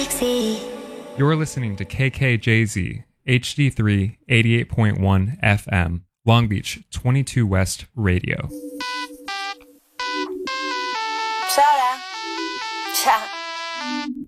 galaxy. You're listening to KKJZ, HD3 88.1 FM, Long Beach 22 West Radio. Chara. Cha.